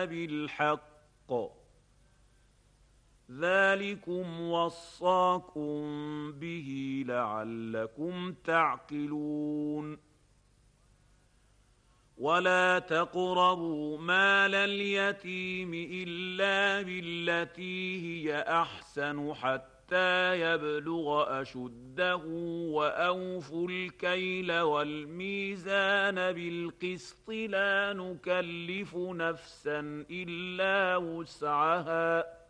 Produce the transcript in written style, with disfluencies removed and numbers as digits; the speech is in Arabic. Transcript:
إلا بالحق ذلكم وصاكم به لعلكم تعقلون ولا تقربوا مال اليتيم إلا بالتي هي أحسن حتى يبلغ أشده وأوفوا الكيل والميزان بالقسط لا نكلف نفسا إلا وسعها